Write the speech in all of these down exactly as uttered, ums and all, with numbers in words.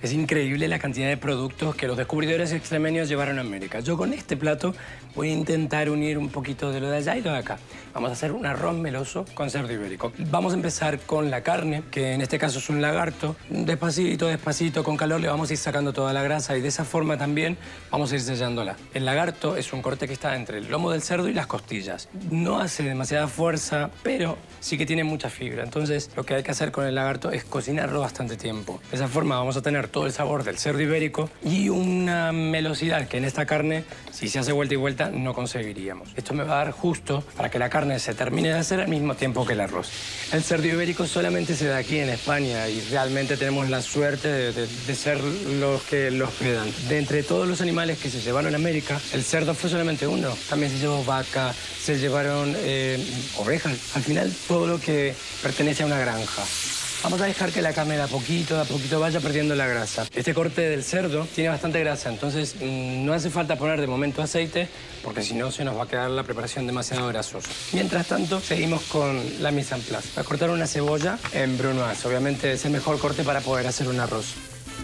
Es increíble la cantidad de productos que los descubridores extremeños llevaron a América. Yo con este plato voy a intentar unir un poquito de lo de allá y lo de acá. Vamos a hacer un arroz meloso con cerdo ibérico. Vamos a empezar con la carne, que en este caso es un lagarto. Despacito, despacito, con calor le vamos a ir sacando toda la grasa y de esa forma también vamos a ir sellándola. El lagarto es un corte que está entre el lomo del cerdo y las costillas. No hace demasiada fuerza, pero sí que tiene mucha fibra. Entonces, lo que hay que hacer con el lagarto es cocinarlo bastante tiempo. De esa forma vamos a tener todo el sabor del cerdo ibérico y una melosidad que en esta carne, si se hace vuelta y vuelta, no conseguiríamos. Esto me va a dar justo para que la carne se termine de hacer al mismo tiempo que el arroz. El cerdo ibérico solamente se da aquí en España y realmente tenemos la suerte de, de, de ser los que los hospedan. De entre todos los animales que se llevaron a América, el cerdo fue solamente uno. También se llevó vaca, se llevaron eh, ovejas. Al final, todo lo que pertenece a una granja. Vamos a dejar que la carne de a poquito, de a poquito vaya perdiendo la grasa. Este corte del cerdo tiene bastante grasa, entonces mmm, no hace falta poner de momento aceite, porque si no se nos va a quedar la preparación demasiado grasosa. Mientras tanto, seguimos con la mise en place. Voy a cortar una cebolla en brunoise. Obviamente es el mejor corte para poder hacer un arroz.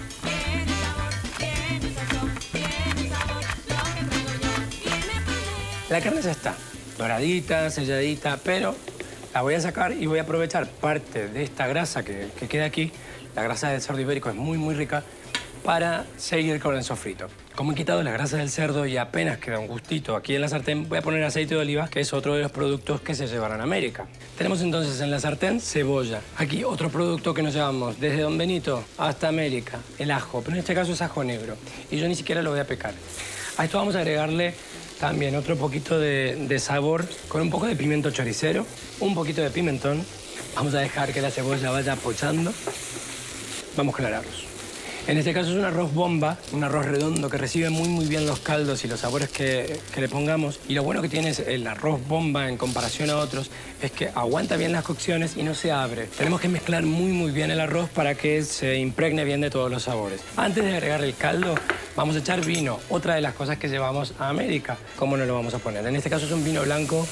La carne ya está, doradita, selladita, pero la voy a sacar y voy a aprovechar parte de esta grasa que, que queda aquí. La grasa del cerdo ibérico es muy, muy rica para seguir con el sofrito. Como he quitado la grasa del cerdo y apenas queda un gustito aquí en la sartén, voy a poner aceite de oliva, que es otro de los productos que se llevarán a América. Tenemos entonces en la sartén cebolla. Aquí otro producto que nos llevamos desde Don Benito hasta América, el ajo, pero en este caso es ajo negro. Y yo ni siquiera lo voy a pecar. A esto vamos a agregarle también otro poquito de, de sabor con un poco de pimiento choricero, un poquito de pimentón. Vamos a dejar que la cebolla vaya pochando. Vamos con el arroz. En este caso es un arroz bomba, un arroz redondo que recibe muy, muy bien los caldos y los sabores que, que le pongamos. Y lo bueno que tiene el arroz bomba en comparación a otros es que aguanta bien las cocciones y no se abre. Tenemos que mezclar muy, muy bien el arroz para que se impregne bien de todos los sabores. Antes de agregar el caldo, vamos a echar vino, otra de las cosas que llevamos a América. ¿Cómo no lo vamos a poner? En este caso es un vino blanco